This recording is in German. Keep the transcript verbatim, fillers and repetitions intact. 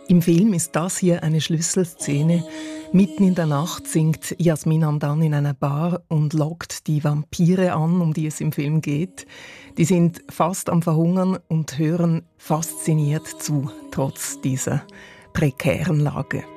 Im Film ist das hier eine Schlüsselszene. Mitten in der Nacht singt Jasmin Hamdan in einer Bar und lockt die Vampire an, um die es im Film geht. Die sind fast am Verhungern und hören fasziniert zu, trotz dieser prekären Lage.